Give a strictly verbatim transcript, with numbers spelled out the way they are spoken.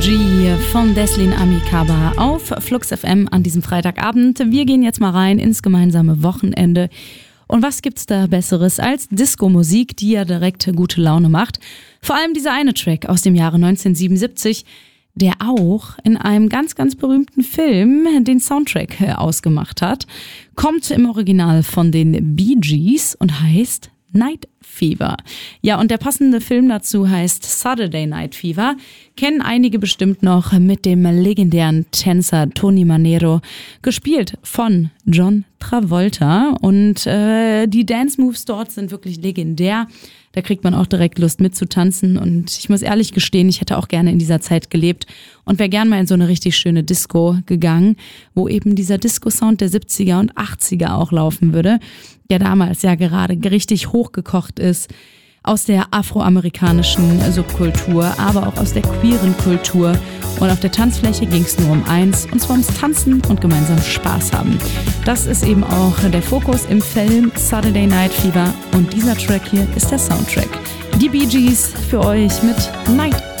G von Deslin Amikaba auf Flux F M an diesem Freitagabend. Wir gehen jetzt mal rein ins gemeinsame Wochenende. Und was gibt's da Besseres als Disco-Musik, die ja direkt gute Laune macht? Vor allem dieser eine Track aus dem Jahre neunzehnhundertsiebenundsiebzig, der auch in einem ganz, ganz berühmten Film den Soundtrack ausgemacht hat, kommt im Original von den Bee Gees und heißt Night Fever. Ja, und der passende Film dazu heißt Saturday Night Fever. Kennen einige bestimmt noch mit dem legendären Tänzer Tony Manero, gespielt von John Travolta. Und äh, die Dance Moves dort sind wirklich legendär. Da kriegt man auch direkt Lust mitzutanzen. Und ich muss ehrlich gestehen, ich hätte auch gerne in dieser Zeit gelebt und wäre gern mal in so eine richtig schöne Disco gegangen, wo eben dieser Disco-Sound der siebziger und achtziger auch laufen würde, der damals ja gerade richtig hochgekocht ist aus der afroamerikanischen Subkultur, aber auch aus der queeren Kultur. Und auf der Tanzfläche ging es nur um eins, und zwar ums Tanzen und gemeinsam Spaß haben. Das ist eben auch der Fokus im Film Saturday Night Fever, und dieser Track hier ist der Soundtrack. Die Bee Gees für euch mit Night